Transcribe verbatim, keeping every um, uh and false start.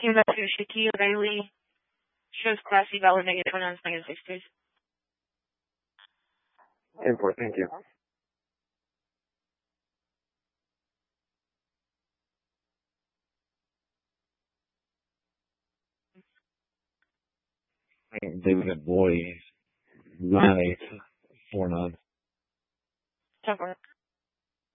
Team back to Shaquille O'Reilly. Shows classy, validated pronouns, negative sixties. Import, thank you. David at boy, nine eight four nine. Tough work.